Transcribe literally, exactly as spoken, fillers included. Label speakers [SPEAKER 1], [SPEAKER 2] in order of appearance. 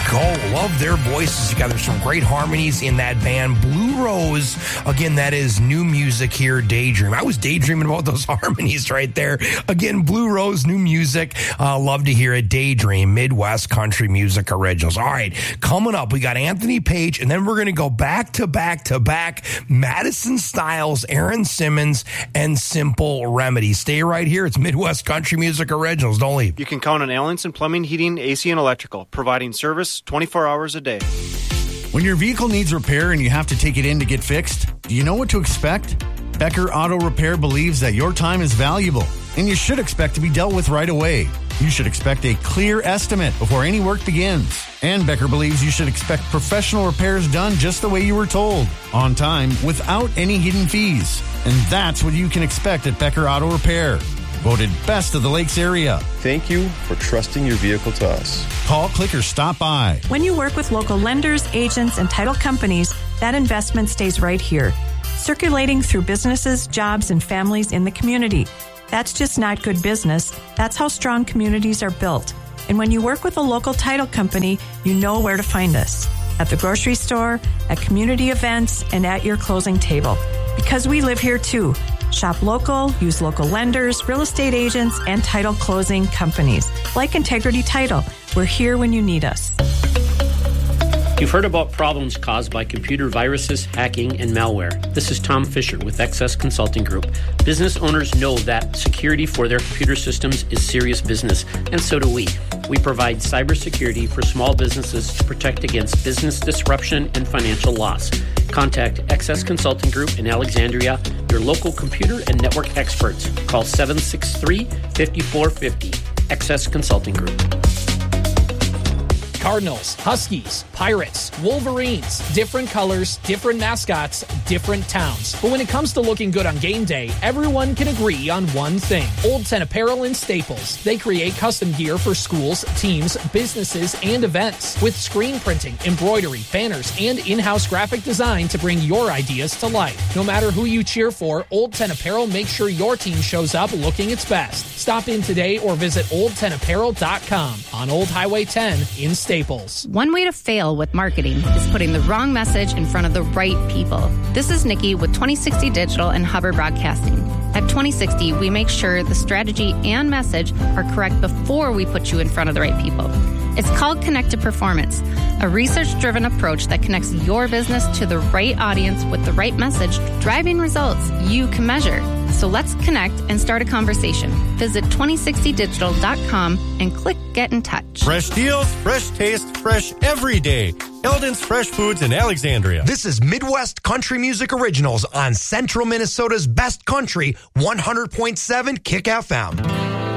[SPEAKER 1] go. Love their voices together. Some great harmonies in that band. Blue Rose, again, that is new music here, Daydream. I was daydreaming about those harmonies right there. Again, Blue Rose, new music. Uh, love to hear it. Daydream, Midwest Country Music Originals. All right, coming up, we got Anthony Page, and then we're going to go back to back to back. Madison Styles, Aaron Simmons, and Simple Remedy. Stay right here. It's Midwest Country Music Originals. Don't leave.
[SPEAKER 2] You can count on Allenson Plumbing, Heating, A C, and Electrical, providing service twenty-four hours a day.
[SPEAKER 3] When your vehicle needs repair and you have to take it in to get fixed, do you know what to expect? Becker Auto Repair believes that your time is valuable, and you should expect to be dealt with right away. You should expect a clear estimate before any work begins. And Becker believes you should expect professional repairs done just the way you were told, on time, without any hidden fees. And that's what you can expect at Becker Auto Repair. Voted best of the Lakes area.
[SPEAKER 4] Thank you for trusting your vehicle to us.
[SPEAKER 3] Call, click, or stop by.
[SPEAKER 5] When you work with local lenders, agents, and title companies, that investment stays right here, circulating through businesses, jobs, and families in the community. That's just not good business. That's how strong communities are built. And when you work with a local title company, you know where to find us. At the grocery store, at community events, and at your closing table. Because we live here too. Shop local, use local lenders, real estate agents, and title closing companies. Like Integrity Title, we're here when you need us.
[SPEAKER 6] You've heard about problems caused by computer viruses, hacking, and malware. This is Tom Fisher with X S Consulting Group. Business owners know that security for their computer systems is serious business, and so do we. We provide cybersecurity for small businesses to protect against business disruption and financial loss. Contact X S Consulting Group in Alexandria, your local computer and network experts. Call seven six three, five four five zero. X S Consulting Group.
[SPEAKER 7] Cardinals, Huskies, Pirates, Wolverines, different colors, different mascots, different towns. But when it comes to looking good on game day, everyone can agree on one thing. Old Ten Apparel and Staples. They create custom gear for schools, teams, businesses, and events with screen printing, embroidery, banners, and in-house graphic design to bring your ideas to life. No matter who you cheer for, Old Ten Apparel makes sure your team shows up looking its best. Stop in today or visit old ten apparel dot com on Old Highway ten in Staples. Staples.
[SPEAKER 8] One way to fail with marketing is putting the wrong message in front of the right people. This is Nikki with twenty sixty Digital and Hubbard Broadcasting. At twenty sixty, we make sure the strategy and message are correct before we put you in front of the right people. It's called Connected Performance, a research-driven approach that connects your business to the right audience with the right message, driving results you can measure. So let's connect and start a conversation. Visit twenty sixty digital dot com and click Get in Touch.
[SPEAKER 9] Fresh deals, fresh taste, fresh every day. Eldon's Fresh Foods in Alexandria.
[SPEAKER 1] This is Midwest Country Music Originals on Central Minnesota's Best Country, one hundred point seven Kick F M.